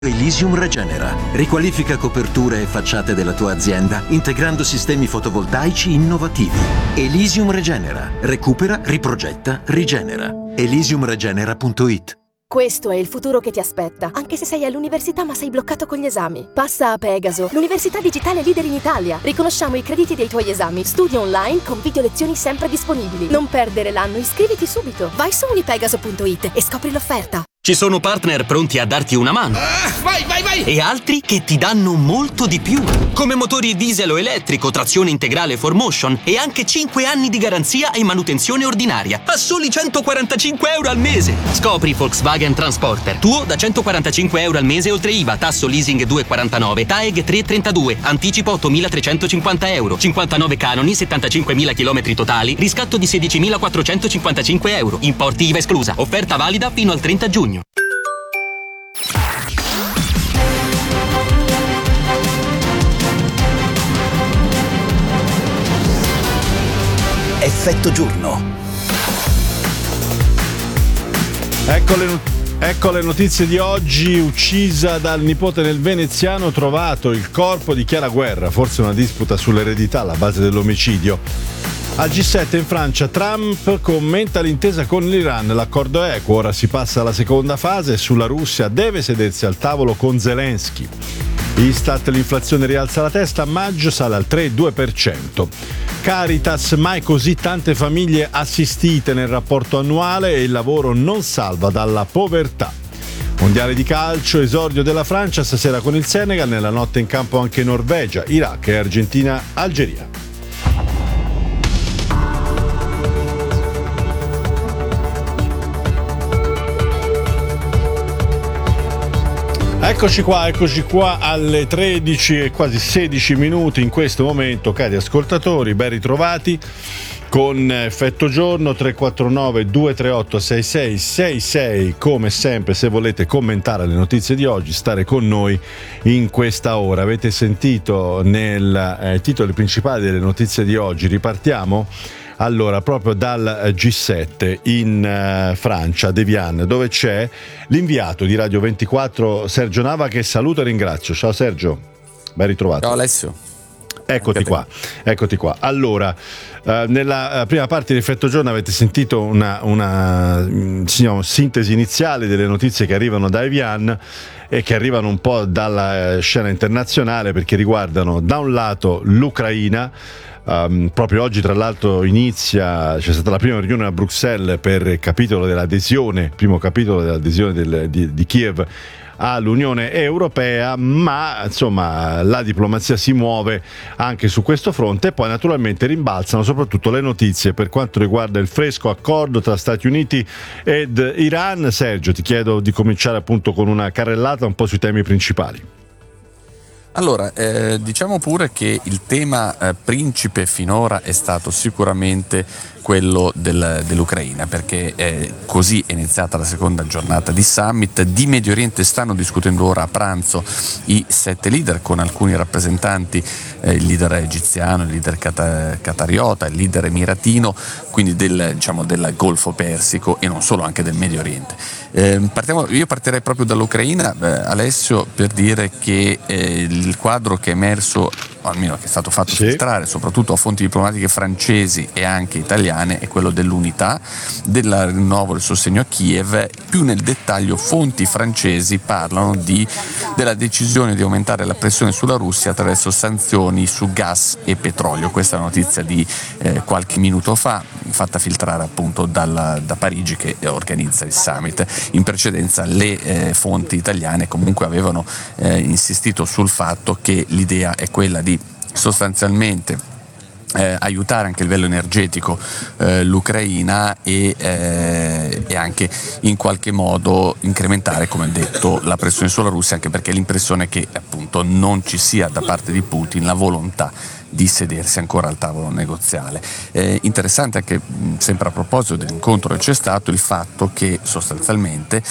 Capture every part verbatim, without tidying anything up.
Elysium Regenera. Riqualifica coperture e facciate della tua azienda integrando sistemi fotovoltaici innovativi. Elysium Regenera. Recupera, riprogetta, rigenera. elysium regenera punto it. Questo è il futuro che ti aspetta, anche se sei all'università ma sei bloccato con gli esami. Passa a Pegaso, l'università digitale leader in Italia. Riconosciamo i crediti dei tuoi esami. Studia online con video lezioni sempre disponibili. Non perdere l'anno, iscriviti subito. Vai su unipegaso punto it e scopri l'offerta. Ci sono partner pronti a darti una mano. Ah, vai, vai, vai! E altri che ti danno molto di più. Come motori diesel o elettrico, trazione integrale four motion e anche cinque anni di garanzia e manutenzione ordinaria. A soli centoquarantacinque euro al mese. Scopri Volkswagen Transporter. Tuo da centoquarantacinque euro al mese oltre I V A, tasso leasing due virgola quarantanove, T A E G tre virgola trentadue, anticipo ottomilatrecentocinquanta euro, cinquantanove canoni, settantacinquemila chilometri totali, riscatto di sedicimilaquattrocentocinquantacinque euro. Importi I V A esclusa. Offerta valida fino al trenta giugno. Effetto giorno. Ecco le, ecco le notizie di oggi. Uccisa dal nipote nel veneziano, trovato il corpo di Chiara Guerra, forse una disputa sull'eredità alla base dell'omicidio. Al G sette in Francia Trump commenta l'intesa con l'Iran, l'accordo è equo, ora si passa alla seconda fase, sulla Russia deve sedersi al tavolo con Zelensky. Istat, l'inflazione rialza la testa, a maggio sale al tre virgola due per cento. Caritas, mai così tante famiglie assistite nel rapporto annuale e il lavoro non salva dalla povertà. Mondiale di calcio, esordio della Francia stasera con il Senegal, nella notte in campo anche Norvegia, Iraq e Argentina-Algeria. Eccoci qua, eccoci qua alle tredici e quasi sedici minuti in questo momento, cari ascoltatori, ben ritrovati con Effetto Giorno. Tre quattro nove due tre otto sei sei sei sei, come sempre se volete commentare le notizie di oggi, stare con noi in questa ora. Avete sentito nel eh, titolo principale delle notizie di oggi, ripartiamo allora proprio dal G sette in uh, Francia, ad Evian, dove c'è l'inviato di Radio ventiquattro Sergio Nava, che saluto e ringrazio. Ciao Sergio, ben ritrovato. Ciao Alessio. Eccoti qua, eccoti qua. Allora, uh, nella uh, prima parte di Effetto Giorno avete sentito una, una diciamo, sintesi iniziale delle notizie che arrivano da Evian e che arrivano un po' dalla scena internazionale, perché riguardano da un lato l'Ucraina. Um, proprio oggi tra l'altro inizia, c'è stata la prima riunione a Bruxelles per il capitolo dell'adesione, primo capitolo dell'adesione del, di, di Kiev all'Unione Europea, ma insomma la diplomazia si muove anche su questo fronte. E poi naturalmente rimbalzano soprattutto le notizie per quanto riguarda il fresco accordo tra Stati Uniti ed Iran. Sergio, ti chiedo di cominciare appunto con una carrellata un po' sui temi principali. Allora, eh, diciamo pure che il tema eh, principe finora è stato sicuramente quello del, dell'Ucraina, perché eh, così è iniziata la seconda giornata di summit. Di Medio Oriente stanno discutendo ora a pranzo i sette leader, con alcuni rappresentanti, eh, il leader egiziano, il leader cata- catariota, il leader emiratino, quindi del, diciamo, del Golfo Persico e non solo, anche del Medio Oriente. Eh, partiamo, io partirei proprio dall'Ucraina, eh, Alessio, per dire che eh, il quadro che è emerso, o almeno che è stato fatto sì. filtrare soprattutto a fonti diplomatiche francesi e anche italiane, è quello dell'unità, del rinnovo del sostegno a Kiev. Più nel dettaglio, fonti francesi parlano di, della decisione di aumentare la pressione sulla Russia attraverso sanzioni su gas e petrolio. Questa è una notizia di eh, qualche minuto fa, fatta filtrare appunto dalla, da Parigi, che organizza il summit. In precedenza le eh, fonti italiane comunque avevano eh, insistito sul fatto che l'idea è quella di sostanzialmente Eh, aiutare anche a livello energetico eh, l'Ucraina e, eh, e anche in qualche modo incrementare, come detto, la pressione sulla Russia, anche perché l'impressione è che appunto non ci sia da parte di Putin la volontà di sedersi ancora al tavolo negoziale. Eh, interessante anche, mh, sempre a proposito dell'incontro che c'è stato, il fatto che sostanzialmente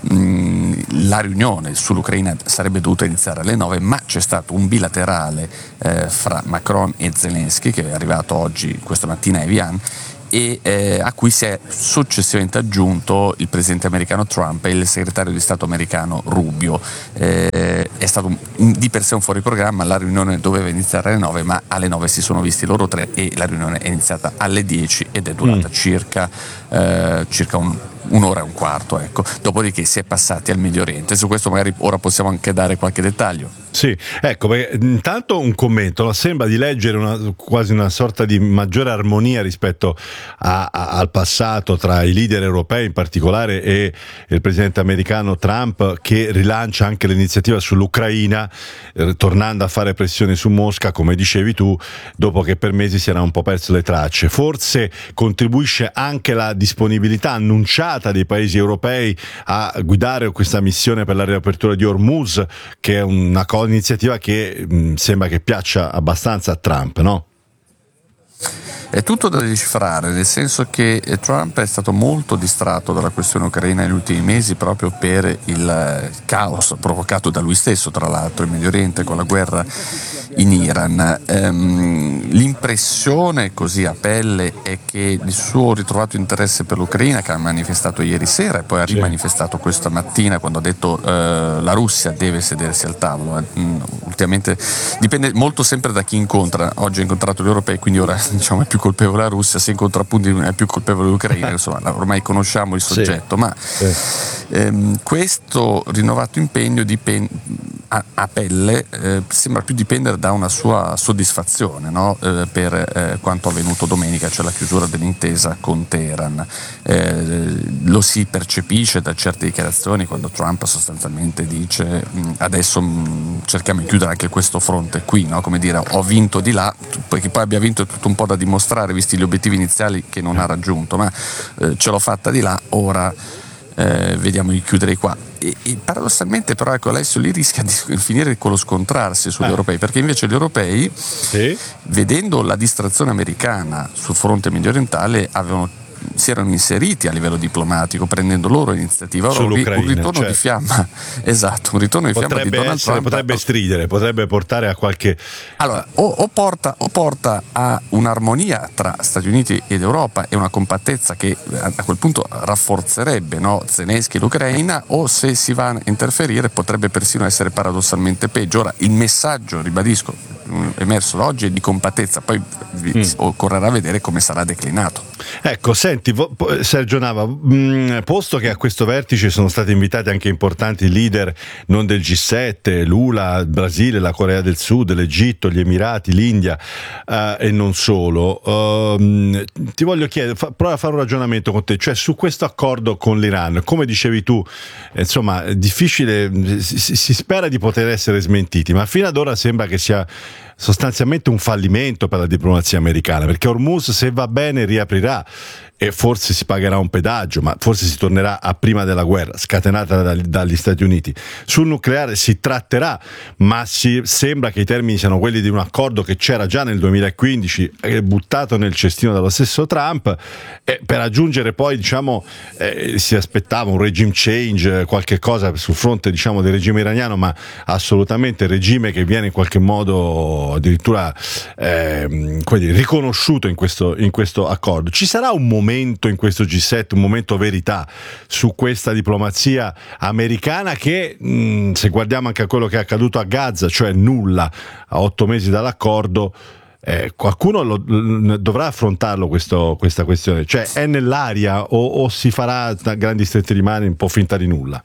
mh, la riunione sull'Ucraina sarebbe dovuta iniziare alle nove, ma c'è stato un bilaterale eh, fra Macron e Zelensky, che è arrivato oggi, questa mattina a Evian, e eh, a cui si è successivamente aggiunto il presidente americano Trump e il segretario di Stato americano Rubio. Eh, è stato un, di per sé un fuori programma, la riunione doveva iniziare alle nove, ma alle nove si sono visti loro tre e la riunione è iniziata alle dieci ed è durata mm. circa, eh, circa un un'ora e un quarto, ecco. Dopodiché si è passati al Medio Oriente. Su questo magari ora possiamo anche dare qualche dettaglio. Sì, ecco, perché intanto un commento, no? Sembra di leggere una, quasi una sorta di maggiore armonia rispetto a, a, al passato tra i leader europei in particolare e il presidente americano Trump, che rilancia anche l'iniziativa sull'Ucraina, eh, tornando a fare pressione su Mosca, come dicevi tu, dopo che per mesi si erano un po' perse le tracce. Forse contribuisce anche la disponibilità annunciata dei paesi europei a guidare questa missione per la riapertura di Hormuz, che è una cosa, un'iniziativa che mh, sembra che piaccia abbastanza a Trump, no? È tutto da decifrare, nel senso che Trump è stato molto distratto dalla questione ucraina negli ultimi mesi proprio per il caos provocato da lui stesso, tra l'altro, in Medio Oriente con la guerra in Iran. Ehm, l'impressione così a pelle è che il suo ritrovato interesse per l'Ucraina, che ha manifestato ieri sera e poi ha rimanifestato questa mattina quando ha detto eh, la Russia deve sedersi al tavolo, eh, ultimamente dipende molto sempre da chi incontra. Oggi ha incontrato gli europei, quindi ora diciamo è più colpevole la Russia, se incontra Putin è più colpevole l'Ucraina, insomma ormai conosciamo il soggetto, sì. ma sì. Ehm, questo rinnovato impegno dipende a, a pelle eh, sembra più dipendere da una sua soddisfazione, no? eh, per eh, quanto avvenuto domenica, cioè la chiusura dell'intesa con Teheran. Eh, lo si percepisce da certe dichiarazioni quando Trump sostanzialmente dice adesso mh, cerchiamo di chiudere anche questo fronte qui, no? Come dire, ho vinto di là, perché poi abbia vinto è tutto un po' da dimostrare visti gli obiettivi iniziali che non ha raggiunto, ma eh, ce l'ho fatta di là, ora eh, vediamo di chiudere qua. E, e paradossalmente però ecco, Alessio lì rischia di finire con lo scontrarsi sugli eh. europei, perché invece gli europei sì. vedendo la distrazione americana sul fronte medio orientale avevano si erano inseriti a livello diplomatico prendendo loro iniziativa. Ora un ritorno certo. di fiamma esatto, un ritorno di potrebbe fiamma di Donald essere, Trump potrebbe stridere, potrebbe portare a qualche allora o, o, porta, o porta a un'armonia tra Stati Uniti ed Europa e una compattezza che a, a quel punto rafforzerebbe, no, Zelensky e l'Ucraina, o se si va a interferire potrebbe persino essere paradossalmente peggio. Ora il messaggio, ribadisco, emerso da oggi è di compattezza, poi mm. occorrerà vedere come sarà declinato. Ecco, senti Sergio Nava, mh, posto che a questo vertice sono stati invitati anche importanti leader non del G sette, l'U L A, il Brasile, la Corea del Sud, l'Egitto, gli Emirati, l'India uh, e non solo, uh, ti voglio chiedere, fa, prova a fare un ragionamento con te, cioè su questo accordo con l'Iran, come dicevi tu, insomma è difficile, si, si spera di poter essere smentiti, ma fino ad ora sembra che sia sostanzialmente un fallimento per la diplomazia americana, perché Hormuz, se va bene, riaprirà e forse si pagherà un pedaggio, ma forse si tornerà a prima della guerra scatenata dagli, dagli Stati Uniti. Sul nucleare si tratterà, ma si, sembra che i termini siano quelli di un accordo che c'era già nel duemilaquindici, eh, buttato nel cestino dallo stesso Trump, e per aggiungere poi, diciamo, eh, si aspettava un regime change, qualche cosa sul fronte, diciamo, del regime iraniano, ma assolutamente il regime che viene in qualche modo addirittura eh, riconosciuto in questo, in questo accordo. Ci sarà un momento in questo G sette, un momento verità su questa diplomazia americana che, mh, se guardiamo anche a quello che è accaduto a Gaza, cioè nulla a otto mesi dall'accordo, eh, qualcuno lo, lo, dovrà affrontarlo questo, questa questione, cioè è nell'aria o, o si farà a grandi stretti di mani un po' finta di nulla?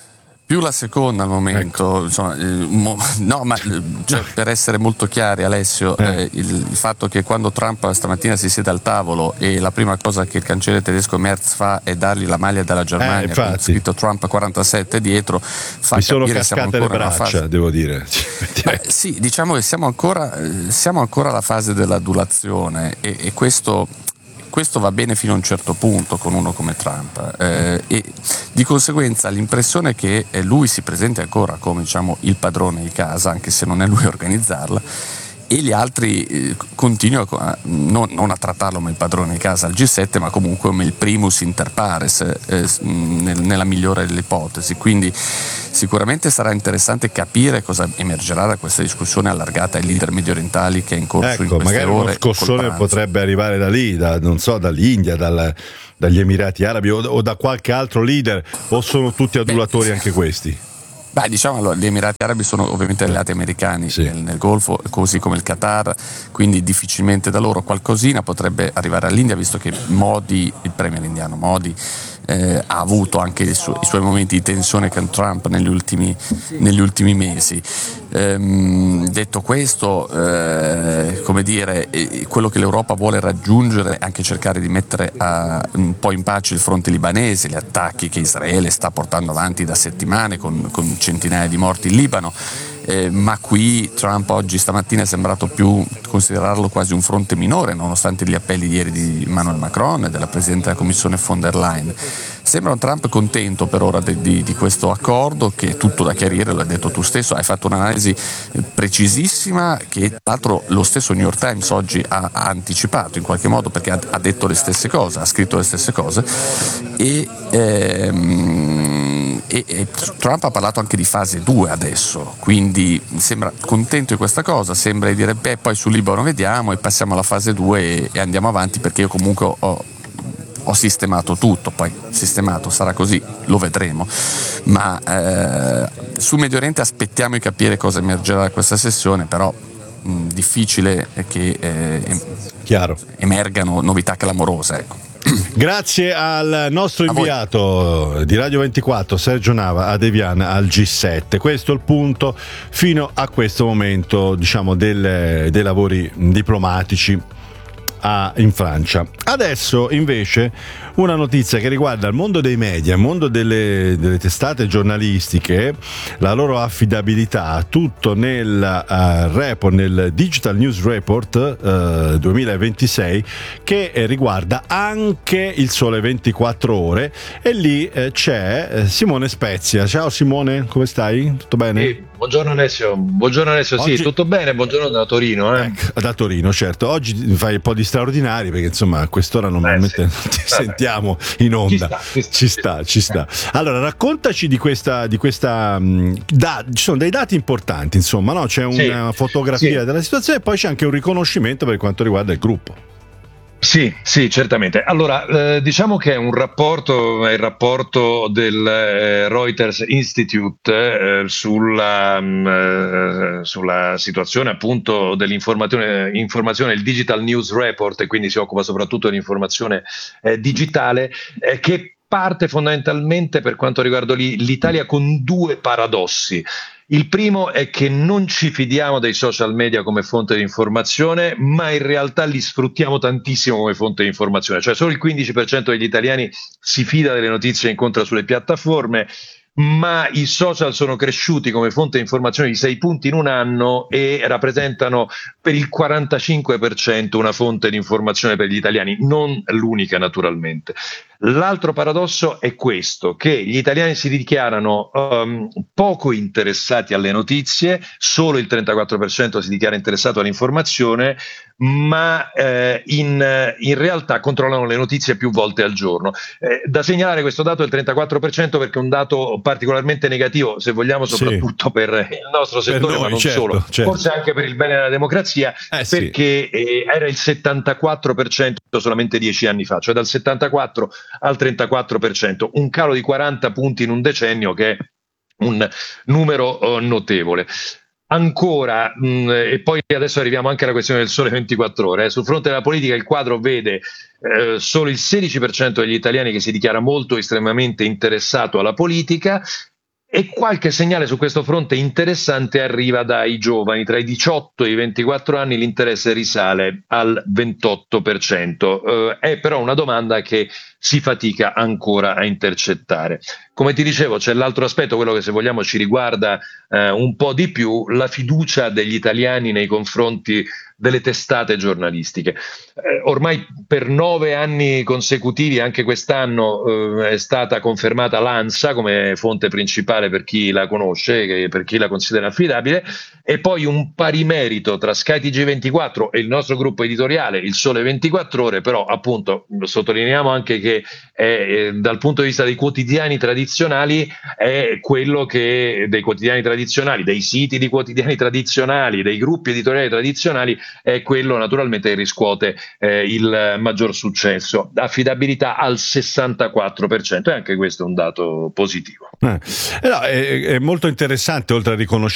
Più la seconda al momento, ecco. Insomma, eh, mo, no, ma cioè, per essere molto chiari, Alessio, eh. Eh, il, il fatto che quando Trump stamattina si siede al tavolo e la prima cosa che il cancelliere tedesco Merz fa è dargli la maglia della Germania, eh, con scritto Trump quarantasette dietro, fa mi sono capire cascate le braccia, fase... devo dire. Beh, sì, diciamo che siamo ancora, siamo ancora alla fase dell'adulazione e, e questo. Questo va bene fino a un certo punto con uno come Trump eh, e di conseguenza l'impressione che lui si presenti ancora come, diciamo, il padrone di casa, anche se non è lui a organizzarla, e gli altri eh, continuano a, non, non a trattarlo come il padrone di casa al G sette, ma comunque come il primus inter pares, eh, nel, nella migliore delle ipotesi. Quindi sicuramente sarà interessante capire cosa emergerà da questa discussione allargata ai leader mediorientali che è in corso ecco, in queste magari ore. Uno scossone potrebbe arrivare da lì, da, non so, dall'India, dal, dagli Emirati Arabi o, o da qualche altro leader, o sono tutti adulatori anche questi? Beh, diciamo, allora, gli Emirati Arabi sono ovviamente alleati americani sì. nel, nel Golfo, così come il Qatar, quindi difficilmente da loro qualcosina potrebbe arrivare all'India, visto che Modi, il premier indiano Modi, eh, ha avuto anche i, su- i suoi momenti di tensione con Trump negli ultimi, negli ultimi mesi. Ehm, detto questo, eh, come dire, eh, quello che l'Europa vuole raggiungere è anche cercare di mettere a, un po' in pace il fronte libanese, gli attacchi che Israele sta portando avanti da settimane con, con centinaia di morti in Libano. Eh, ma qui Trump oggi stamattina è sembrato più considerarlo quasi un fronte minore, nonostante gli appelli di ieri di Emmanuel Macron e della Presidente della Commissione von der Leyen. Sembra un Trump contento per ora di, di, di questo accordo, che è tutto da chiarire, lo hai detto tu stesso, hai fatto un'analisi precisissima che tra l'altro lo stesso New York Times oggi ha, ha anticipato in qualche modo, perché ha, ha detto le stesse cose, ha scritto le stesse cose e, ehm, e, e Trump ha parlato anche di fase due adesso, quindi sembra contento di questa cosa, sembra dire beh poi sul Libano vediamo e passiamo alla fase due e, e andiamo avanti, perché io comunque ho ho sistemato tutto, poi sistemato sarà così, lo vedremo, ma eh, su Medio Oriente aspettiamo di capire cosa emergerà da questa sessione, però mh, difficile che eh, Chiaro. emergano novità clamorose, ecco. Grazie al nostro inviato di Radio ventiquattro Sergio Nava ad Evian al G sette. Questo è il punto fino a questo momento, diciamo, del, dei lavori diplomatici a, in Francia. Adesso invece una notizia che riguarda il mondo dei media, il mondo delle, delle testate giornalistiche, la loro affidabilità, tutto nel uh, report, nel Digital News Report uh, duemilaventisei, che eh, riguarda anche il Sole ventiquattro Ore, e lì eh, c'è eh, Simone Spezia. Ciao Simone, come stai? Tutto bene? Sì, buongiorno Alessio, buongiorno Alessio, Oggi... sì, tutto bene, buongiorno da Torino. Eh. Ecco, da Torino, certo. Oggi fai un po' di straordinari, perché insomma a quest'ora normalmente eh, non sì. ti sentiamo in onda. Ci sta, ci sta, ci sta, ci sta. Allora, raccontaci di questa, di questa da, ci sono dei dati importanti, insomma, no? C'è una sì, fotografia sì. della situazione e poi c'è anche un riconoscimento per quanto riguarda il gruppo. Sì, sì, certamente. Allora, eh, diciamo che è un rapporto, è il rapporto del eh, Reuters Institute eh, sulla, mh, sulla situazione appunto dell'informazione, informazione, il Digital News Report, e quindi si occupa soprattutto dell'informazione eh, digitale, eh, che parte fondamentalmente, per quanto riguarda l'Italia, con due paradossi. Il primo è che non ci fidiamo dei social media come fonte di informazione, ma in realtà li sfruttiamo tantissimo come fonte di informazione. Cioè solo il quindici per cento degli italiani si fida delle notizie che incontra sulle piattaforme, ma i social sono cresciuti come fonte di informazione di sei punti in un anno e rappresentano per il quarantacinque per cento una fonte di informazione per gli italiani, non l'unica naturalmente. L'altro paradosso è questo, che gli italiani si dichiarano um, poco interessati alle notizie, solo il trentaquattro per cento si dichiara interessato all'informazione, ma eh, in, in realtà controllano le notizie più volte al giorno. Eh, da segnalare questo dato del trentaquattro per cento perché è un dato particolarmente negativo, se vogliamo, soprattutto sì. per il nostro settore, noi, ma non certo, solo, certo. forse anche per il bene della democrazia, eh, perché sì. eh, era il settantaquattro per cento solamente dieci anni fa, cioè dal settantaquattro al trentaquattro per cento, un calo di quaranta punti in un decennio, che è un numero uh, notevole. Ancora, mh, e poi adesso arriviamo anche alla questione del Sole ventiquattro Ore, eh. Sul fronte della politica il quadro vede eh, solo il sedici per cento degli italiani che si dichiara molto estremamente interessato alla politica, e qualche segnale su questo fronte interessante arriva dai giovani. Tra i diciotto e i ventiquattro anni l'interesse risale al ventotto per cento, eh, è però una domanda che si fatica ancora a intercettare. Come ti dicevo, c'è l'altro aspetto, quello che se vogliamo ci riguarda eh, un po' di più, la fiducia degli italiani nei confronti delle testate giornalistiche. Eh, ormai per nove anni consecutivi, anche quest'anno, eh, è stata confermata l'ANSA come fonte principale per chi la conosce, che, per chi la considera affidabile, e poi un pari merito tra Sky T G ventiquattro e il nostro gruppo editoriale, Il Sole ventiquattro Ore, però appunto sottolineiamo anche che è, eh, dal punto di vista dei quotidiani tradizionali è quello che, dei quotidiani tradizionali, dei siti di quotidiani tradizionali, dei gruppi editoriali tradizionali, è quello naturalmente che riscuote eh, il maggior successo. Affidabilità al sessantaquattro per cento, e anche questo è un dato positivo. Eh, no, è, è molto interessante, oltre a riconoscere